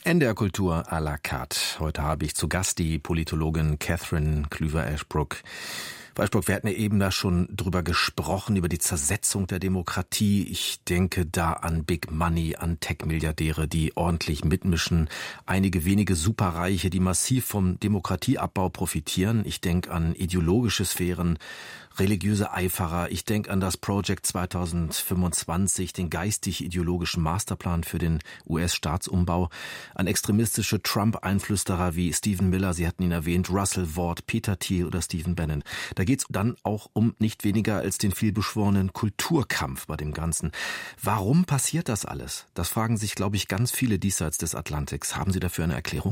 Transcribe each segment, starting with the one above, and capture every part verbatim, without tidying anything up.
N D R Kultur à la carte. Heute habe ich zu Gast die Politologin Catherine Klüver-Ashbrook. Frau Ashbrook, wir hatten ja eben da schon drüber gesprochen, über die Zersetzung der Demokratie. Ich denke da an Big Money, an Tech-Milliardäre, die ordentlich mitmischen. Einige wenige Superreiche, die massiv vom Demokratieabbau profitieren. Ich denke an ideologische Sphären, religiöse Eiferer. Ich denke an das Project zwanzig fünfundzwanzig, den geistig-ideologischen Masterplan für den U S-Staatsumbau, an extremistische Trump-Einflüsterer wie Stephen Miller, Sie hatten ihn erwähnt, Russell Ward, Peter Thiel oder Stephen Bannon. Da geht es dann auch um nicht weniger als den vielbeschworenen Kulturkampf bei dem Ganzen. Warum passiert das alles? Das fragen sich, glaube ich, ganz viele diesseits des Atlantiks. Haben Sie dafür eine Erklärung?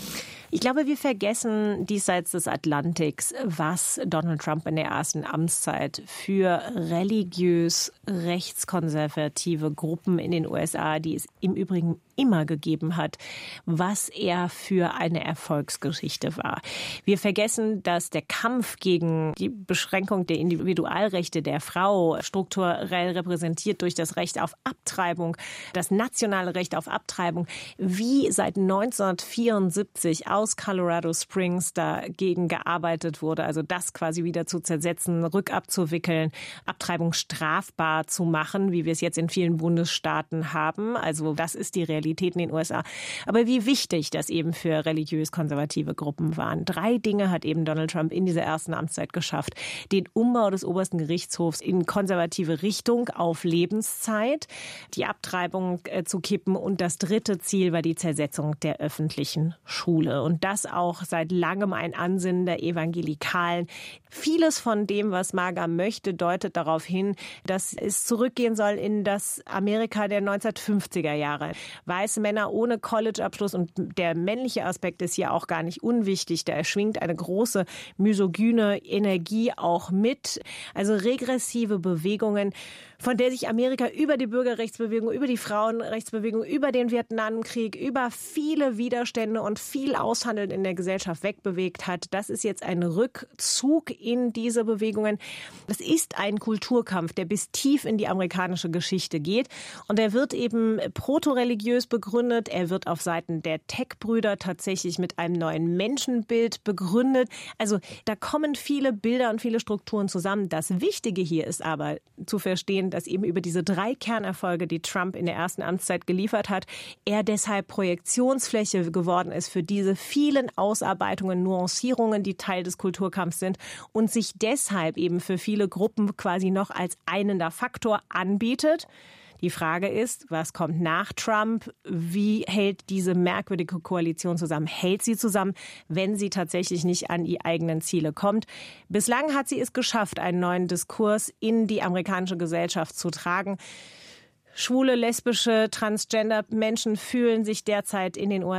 Ich glaube, wir vergessen diesseits des Atlantiks, was Donald Trump in der ersten Amtszeit für religiös rechtskonservative Gruppen in den U S A, die es im Übrigen immer gegeben hat, was er für eine Erfolgsgeschichte war. Wir vergessen, dass der Kampf gegen die Beschränkung der Individualrechte der Frau, strukturell repräsentiert durch das Recht auf Abtreibung, das nationale Recht auf Abtreibung, wie seit neunzehnhundertvierundsiebzig aus Colorado Springs dagegen gearbeitet wurde, also das quasi wieder zu zersetzen, rückabzuwickeln, Abtreibung strafbar zu machen, wie wir es jetzt in vielen Bundesstaaten haben. Also das ist die Realität in den U S A. Aber wie wichtig das eben für religiös-konservative Gruppen waren. Drei Dinge hat eben Donald Trump in dieser ersten Amtszeit geschafft. Den Umbau des obersten Gerichtshofs in konservative Richtung auf Lebenszeit, die Abtreibung äh, zu kippen und das dritte Ziel war die Zersetzung der öffentlichen Schule. Und das auch seit langem ein Ansinnen der Evangelikalen. Vieles von dem, was MAGA möchte, deutet darauf hin, dass es zurückgehen soll in das Amerika der neunzehnhundertfünfziger Jahre. Weiße Männer ohne College-Abschluss, und der männliche Aspekt ist hier auch gar nicht unwichtig, da schwingt eine große misogyne Energie auch mit. Also regressive Bewegungen, von der sich Amerika über die Bürgerrechtsbewegung, über die Frauenrechtsbewegung, über den Vietnamkrieg, über viele Widerstände und viel Aushandeln in der Gesellschaft wegbewegt hat. Das ist jetzt ein Rückzug in diese Bewegungen. Das ist ein Kulturkampf, der bis tief in die amerikanische Geschichte geht. Und er wird eben protoreligiös begründet. Er wird auf Seiten der Tech-Brüder tatsächlich mit einem neuen Menschenbild begründet. Also da kommen viele Bilder und viele Strukturen zusammen. Das Wichtige hier ist aber zu verstehen, dass eben über diese drei Kernerfolge, die Trump in der ersten Amtszeit geliefert hat, er deshalb Projektionsfläche geworden ist für diese vielen Ausarbeitungen, Nuancierungen, die Teil des Kulturkampfs sind und sich deshalb eben für viele Gruppen quasi noch als einender Faktor anbietet. Die Frage ist, was kommt nach Trump? Wie hält diese merkwürdige Koalition zusammen? Hält sie zusammen, wenn sie tatsächlich nicht an die eigenen Ziele kommt? Bislang hat sie es geschafft, einen neuen Diskurs in die amerikanische Gesellschaft zu tragen. Schwule, lesbische, transgender Menschen fühlen sich derzeit in den U S A